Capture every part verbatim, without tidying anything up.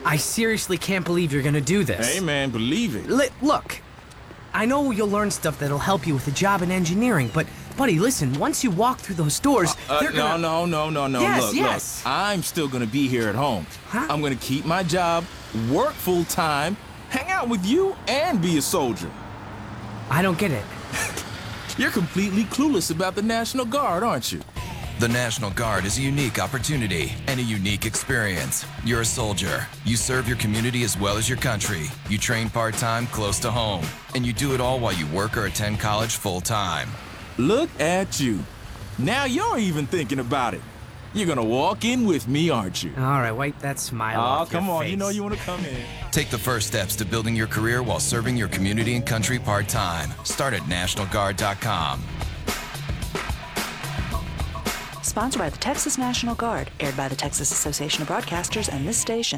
I seriously can't believe you're gonna do this. Hey, man, believe it. Li- look, I know you'll learn stuff that'll help you with a job in engineering, but, buddy, listen, once you walk through those doors, Uh, they're gonna... No, no, no, no, no. Yes, look, yes. look. I'm still gonna be here at home. Huh? I'm gonna keep my job, work full time, hang out with you, and be a soldier. I don't get it. You're completely clueless about the National Guard, aren't you? The National Guard is a unique opportunity and a unique experience. You're a soldier. You serve your community as well as your country. You train part-time close to home. And you do it all while you work or attend college full-time. Look at you. Now you're even thinking about it. You're gonna walk in with me, aren't you? All right, wipe that smile Oh, off your come on. face. You know you want to come in. Take the first steps to building your career while serving your community and country part-time. Start at national guard dot com. Sponsored by the Texas National Guard, aired by the Texas Association of Broadcasters and this station.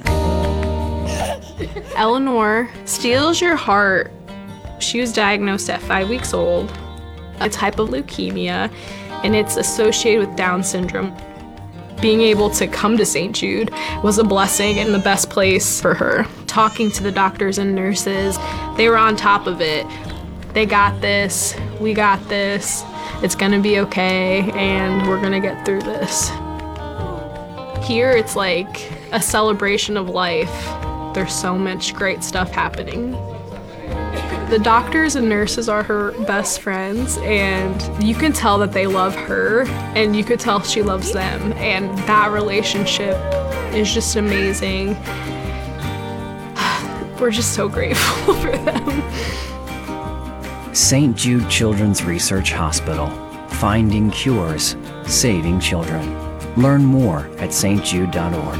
Eleanor steals your heart. She was diagnosed at five weeks old, a type of leukemia, and it's associated with Down syndrome. Being able to come to Saint Jude was a blessing and the best place for her. Talking to the doctors and nurses, they were on top of it. They got this, we got this, it's gonna be okay, and we're gonna get through this. Here it's like a celebration of life. There's so much great stuff happening. The doctors and nurses are her best friends, and you can tell that they love her, and you could tell she loves them, and that relationship is just amazing. We're just so grateful for them. Saint Jude Children's Research Hospital. Finding cures, saving children. Learn more at s t jude dot org.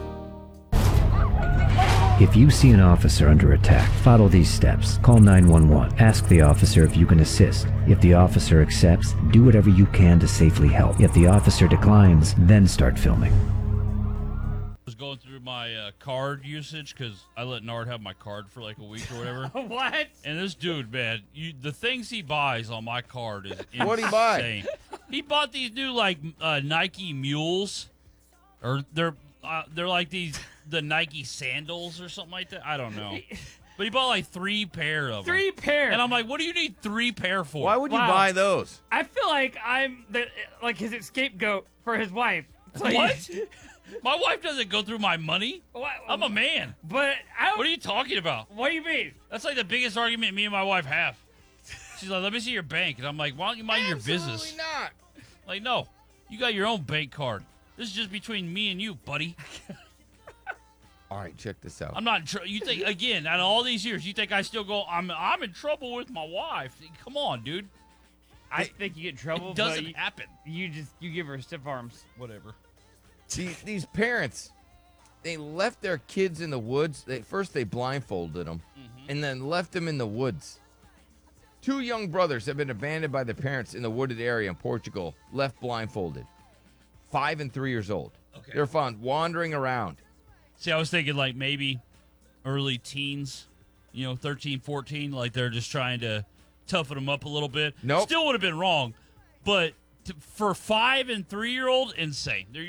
If you see an officer under attack, follow these steps. Call nine one one. Ask the officer if you can assist. If the officer accepts, do whatever you can to safely help. If the officer declines, then start filming. I was going through my uh, card usage because I let Nard have my card for like a week or whatever. What? And this dude, man, you, the things he buys on my card is insane. What'd he buy? He bought these new like uh, Nike mules, or they're uh, they're like these the Nike sandals or something like that. I don't know. But he bought like three pair of them. Three pair. And I'm like, what do you need three pair for? Why would you Wow. buy those? I feel like I'm the like his scapegoat for his wife. It's like- What? My wife doesn't go through my money. What? I'm a man. But I don't, What are you talking about? What do you mean? That's like the biggest argument me and my wife have. She's like, let me see your bank. And I'm like, why don't you mind your business? Absolutely not. Like, no, you got your own bank card. This is just between me and you, buddy. All right, check this out. I'm not in tr- You think, again, out of all these years, you think I still go, I'm I'm in trouble with my wife. Come on, dude. I think you get in trouble. It doesn't but you, happen. You just you give her stiff arms. Whatever. See, these parents, they left their kids in the woods. They First, they blindfolded them Mm-hmm. and then left them in the woods. Two young brothers have been abandoned by their parents in the wooded area in Portugal, left blindfolded. Five and three years old. Okay. They're found wandering around. See, I was thinking like maybe early teens, you know, thirteen, fourteen, like they're just trying to toughen them up a little bit. Nope. Still would have been wrong, but to, for five and three year old, insane. They're